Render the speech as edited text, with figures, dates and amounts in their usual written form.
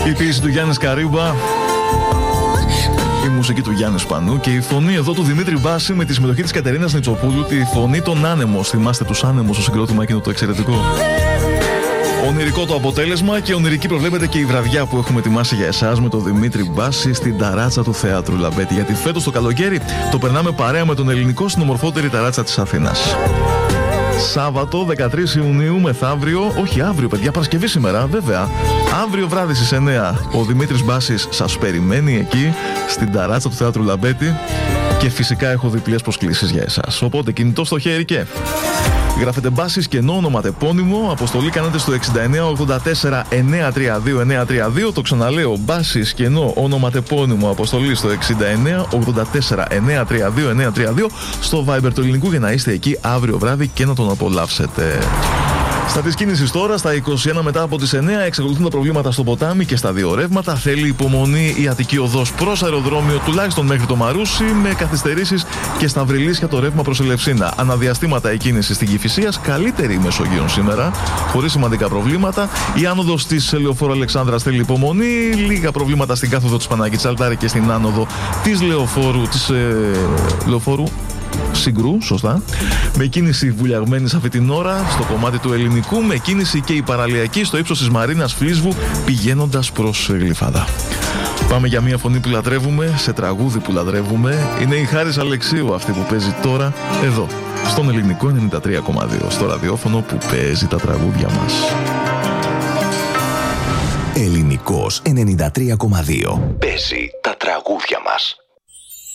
Η ποίηση του Γιάννη Καρύμπα, η μουσική του Γιάννη Σπανού και η φωνή εδώ του Δημήτρη Μπάση με τη συμμετοχή της Κατερίνας Νιτσοπούλου, τη φωνή των Άνεμος. Θυμάστε τους Άνεμος, το συγκρότημα εκείνο το εξαιρετικό. Ονειρικό το αποτέλεσμα και ονειρική προβλέπεται και η βραδιά που έχουμε ετοιμάσει για εσάς με τον Δημήτρη Μπάση στην ταράτσα του Θεάτρου Λαμπέτη. Γιατί φέτος το καλοκαίρι το περνάμε παρέα με τον ελληνικό στην ομορφότερη ταράτσα της Αθήνας. Σάββατο 13 Ιουνίου μεθαύριο, όχι αύριο παιδιά, Παρασκευή σήμερα βέβαια. Αύριο βράδυ στις 9 ο Δημήτρης Μπάσης σας περιμένει εκεί στην ταράτσα του Θεάτρου Λαμπέτη και φυσικά έχω διπλές προσκλήσεις για εσάς. Οπότε κινητό στο χέρι και γράφετε Μπάσης κενό ονοματεπώνυμο, αποστολή κάνετε στο 6984 932 932. Το ξαναλέω, Μπάσης κενό ονοματεπώνυμο, αποστολή στο 6984 932 932 στο Viber του ελληνικού για να είστε εκεί αύριο βράδυ και να τον απολαύσετε. Στα της κίνησης τώρα, στα 21 μετά από τις 9, εξακολουθούν τα προβλήματα στο ποτάμι και στα δύο ρεύματα. Θέλει υπομονή η Αττική Οδός προς αεροδρόμιο, τουλάχιστον μέχρι το Μαρούσι, με καθυστερήσεις και στα Βρυλίσια το ρεύμα προς Ελευσίνα. Αναδιαστήματα η κίνηση στην Κηφισίας, καλύτερη η Μεσογείων σήμερα, χωρίς σημαντικά προβλήματα. Η άνοδος της Λεωφόρου Αλεξάνδρας θέλει υπομονή, λίγα προβλήματα στην κάθοδο της Παναγιώτης Τσαλτάρη και στην άνοδο της Λεωφόρου Συγκρού, σωστά. Με κίνηση βουλιαγμένη αυτή την ώρα στο κομμάτι του ελληνικού, με κίνηση και η παραλιακή στο ύψος της Μαρίνας Φλίσβου πηγαίνοντας προς Γλυφάδα. Πάμε για μια φωνή που λατρεύουμε, σε τραγούδι που λατρεύουμε. Είναι η Χάρης Αλεξίου αυτή που παίζει τώρα εδώ, στον ελληνικό 93,2, στο ραδιόφωνο που παίζει τα τραγούδια μας. Ελληνικός 93,2 παίζει